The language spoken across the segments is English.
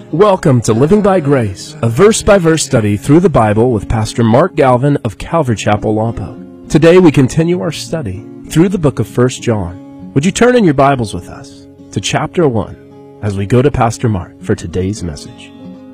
Welcome to Living by Grace, a verse-by-verse study through the Bible with Pastor Mark Galvin of Calvary Chapel, Lompoc. Today we continue our study through the book of 1 John. Would you turn in your Bibles with us to chapter 1 as we go to Pastor Mark for today's message.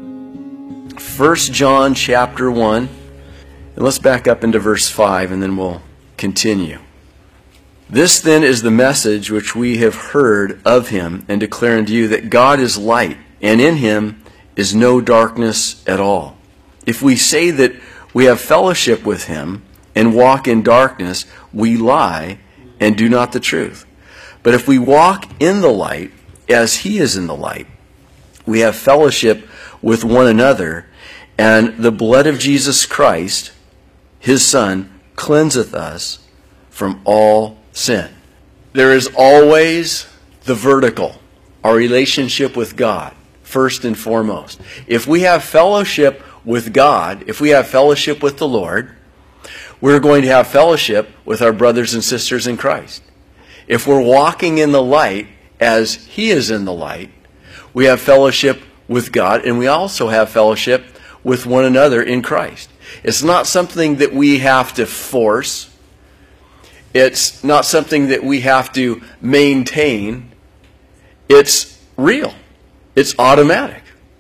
1 John chapter 1, and let's back up into verse 5 and then we'll continue. This then is the message which we have heard of him and declare unto you, that God is light, and in him is no darkness at all. If we say that we have fellowship with him and walk in darkness, we lie and do not the truth. But if we walk in the light, as he is in the light, we have fellowship with one another, and the blood of Jesus Christ, his Son, cleanseth us from all sin. There is always the vertical, our relationship with God, first and foremost. If we have fellowship with God, if we have fellowship with the Lord, we're going to have fellowship with our brothers and sisters in Christ. If we're walking in the light as he is in the light, we have fellowship with God, and we also have fellowship with one another in Christ. It's not something that we have to force. It's not something that we have to maintain. It's real. It's automatic.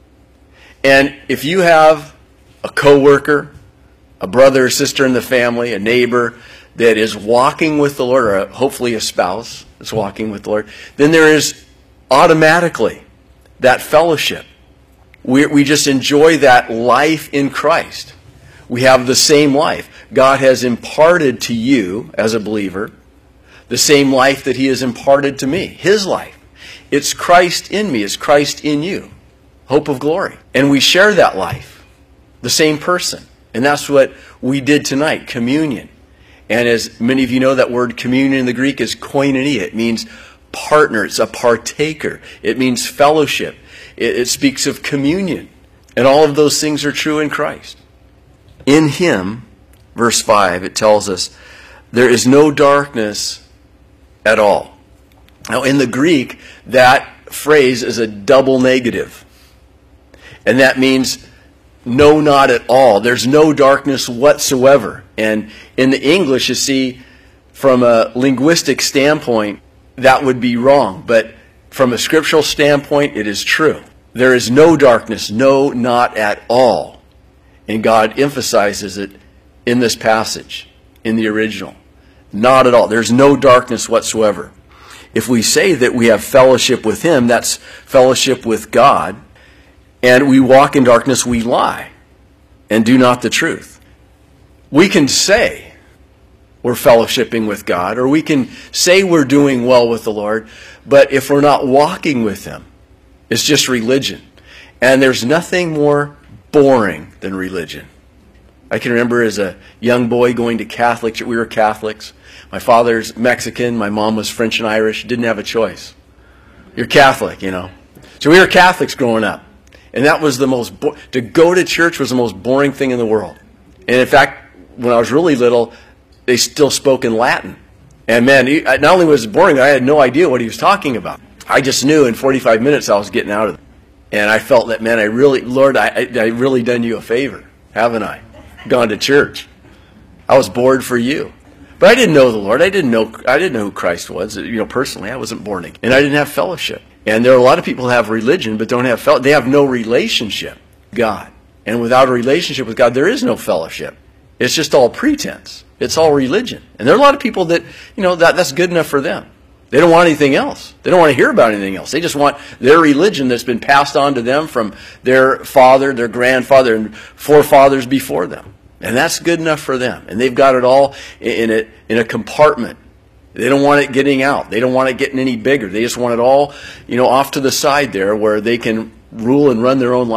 And if you have a coworker, a brother or sister in the family, a neighbor that is walking with the Lord, or hopefully a spouse that's walking with the Lord, then there is automatically that fellowship. We just enjoy that life in Christ. We have the same life. God has imparted to you as a believer the same life that he has imparted to me, his life. It's Christ in me, it's Christ in you, hope of glory. And we share that life, the same person. And that's what we did tonight, communion. And as many of you know, that word communion in the Greek is koinonia. It means partner, it's a partaker. It means fellowship. It speaks of communion. And all of those things are true in Christ. In him, verse 5, it tells us, there is no darkness at all. Now, in the Greek, that phrase is a double negative. And that means no, not at all. There's no darkness whatsoever. And in the English, you see, from a linguistic standpoint, that would be wrong. But from a scriptural standpoint, it is true. There is no darkness, no, not at all. And God emphasizes it in this passage, in the original. Not at all. There's no darkness whatsoever. If we say that we have fellowship with him, that's fellowship with God, and we walk in darkness, we lie and do not the truth. We can say we're fellowshipping with God, or we can say we're doing well with the Lord, but if we're not walking with him, it's just religion. And there's nothing more boring than religion. I can remember as a young boy going to Catholic church. We were Catholics. My father's Mexican. My mom was French and Irish. Didn't have a choice. You're Catholic, you know. So we were Catholics growing up. And that was the most, to go to church was the most boring thing in the world. And in fact, when I was really little, they still spoke in Latin. And man, not only was it boring, I had no idea what he was talking about. I just knew in 45 minutes I was getting out of it. And I felt that, man, Lord, I really done you a favor, haven't I? Gone to church. I was bored for you. But I didn't know the Lord. I didn't know who Christ was. You know, personally, I wasn't born again. And I didn't have fellowship. And there are a lot of people who have religion but don't have fellowship. They have no relationship with God. And without a relationship with God, there is no fellowship. It's just all pretense. It's all religion. And there are a lot of people that, you know, that's good enough for them. They don't want anything else. They don't want to hear about anything else. They just want their religion that's been passed on to them from their father, their grandfather, and forefathers before them. And that's good enough for them. And they've got it all in a compartment. They don't want it getting out. They don't want it getting any bigger. They just want it all, you know, off to the side there where they can rule and run their own life.